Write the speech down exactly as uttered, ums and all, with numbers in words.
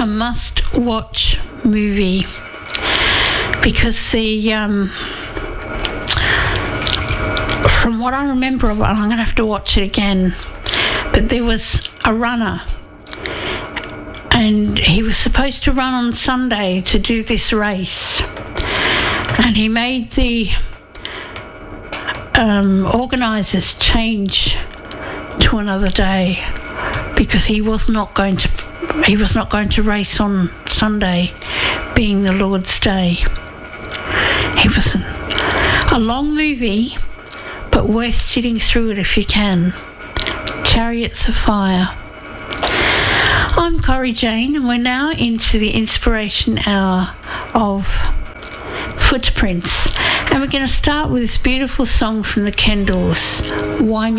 a must-watch movie because the um, from what I remember of it, I'm going to have to watch it again, but there was a runner and he was supposed to run on Sunday to do this race, and he made the um, organisers change to another day because he was not going to he was not going to race on Sunday, being the Lord's Day. It was a long movie, but worth sitting through it if you can. Chariots of Fire. I'm Corrie Jane, and we're now into the inspiration hour of Footprints, and we're going to start with this beautiful song from the Kendalls, Why Me?